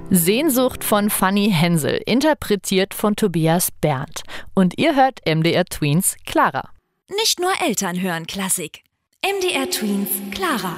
Sehnsucht von Fanny Hensel, interpretiert von Tobias Berndt. Und ihr hört MDR Tweens Clara. Nicht nur Eltern hören Klassik. MDR Tweens Clara.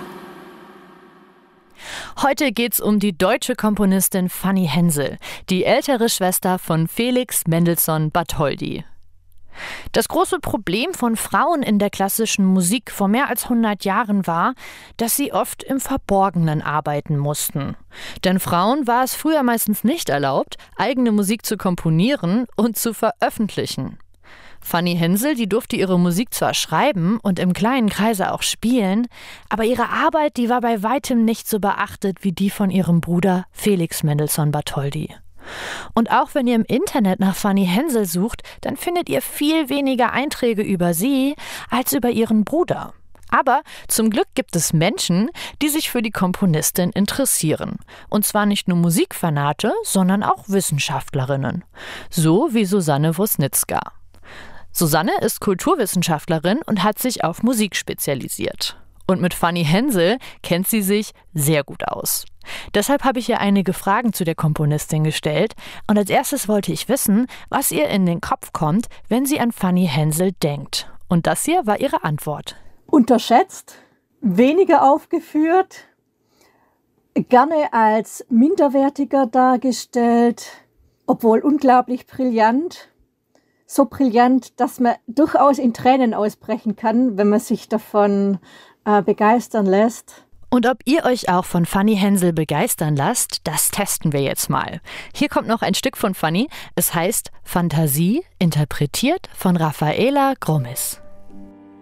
Heute geht's um die deutsche Komponistin Fanny Hensel, die ältere Schwester von Felix Mendelssohn Bartholdy. Das große Problem von Frauen in der klassischen Musik vor mehr als 100 Jahren war, dass sie oft im Verborgenen arbeiten mussten. Denn Frauen war es früher meistens nicht erlaubt, eigene Musik zu komponieren und zu veröffentlichen. Fanny Hensel, die durfte ihre Musik zwar schreiben und im kleinen Kreise auch spielen, aber ihre Arbeit, die war bei weitem nicht so beachtet wie die von ihrem Bruder Felix Mendelssohn Bartholdy. Und auch wenn ihr im Internet nach Fanny Hensel sucht, dann findet ihr viel weniger Einträge über sie als über ihren Bruder. Aber zum Glück gibt es Menschen, die sich für die Komponistin interessieren. Und zwar nicht nur Musikfanate, sondern auch Wissenschaftlerinnen. So wie Susanne Wosnitzka. Susanne ist Kulturwissenschaftlerin und hat sich auf Musik spezialisiert. Und mit Fanny Hensel kennt sie sich sehr gut aus. Deshalb habe ich ihr einige Fragen zu der Komponistin gestellt. Und als erstes wollte ich wissen, was ihr in den Kopf kommt, wenn sie an Fanny Hensel denkt. Und das hier war ihre Antwort. Unterschätzt, weniger aufgeführt, gerne als minderwertiger dargestellt, obwohl unglaublich brillant. So brillant, dass man durchaus in Tränen ausbrechen kann, wenn man sich davon begeistern lässt. Und ob ihr euch auch von Fanny Hensel begeistern lasst, das testen wir jetzt mal. Hier kommt noch ein Stück von Fanny. Es heißt Fantasie, interpretiert von Raffaela Grummis.